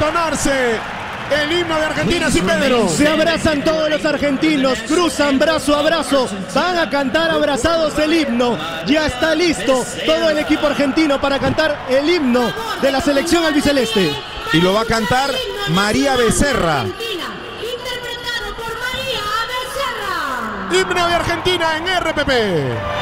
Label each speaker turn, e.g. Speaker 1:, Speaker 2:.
Speaker 1: entonarse el himno de Argentina, sí, Pedro.
Speaker 2: Se abrazan todos los argentinos, cruzan brazo a brazo, van a cantar abrazados el himno. Ya está listo todo el equipo argentino para cantar el himno de la selección albiceleste.
Speaker 1: Y lo va a cantar María Becerra.
Speaker 3: Interpretado por María Becerra.
Speaker 1: Himno de Argentina en RPP.